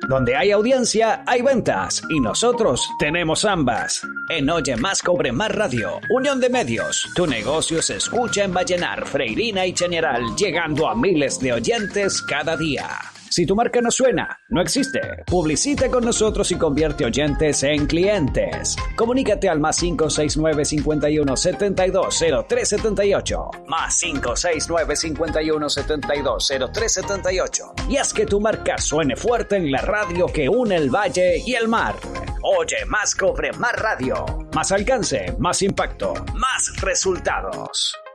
Donde hay audiencia, hay ventas. Y nosotros tenemos ambas. En Oye Más Cobre Más Radio, Unión de Medios, tu negocio se escucha en Vallenar, Freirina y Chañaral, llegando a miles de oyentes cada día. Si tu marca no suena, no existe. Publicita con nosotros y convierte oyentes en clientes. Comunícate al +569 51 72 03 78. +569 51 72 03 78. Y haz que tu marca suene fuerte en la radio que une el valle y el mar. Oye Más Cobre Más Radio. Más alcance, más impacto, más resultados.